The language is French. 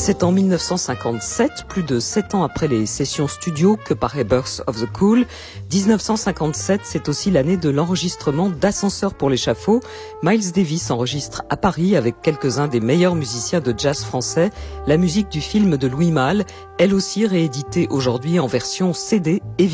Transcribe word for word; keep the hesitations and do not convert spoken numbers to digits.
C'est en mille neuf cent cinquante-sept, plus de sept ans après les sessions studio, que paraît Birth of the Cool. dix-neuf cent cinquante-sept, c'est aussi l'année de l'enregistrement d'Ascenseur pour l'échafaud. Miles Davis enregistre à Paris, avec quelques-uns des meilleurs musiciens de jazz français, la musique du film de Louis Malle, elle aussi rééditée aujourd'hui en version C D et vinyle.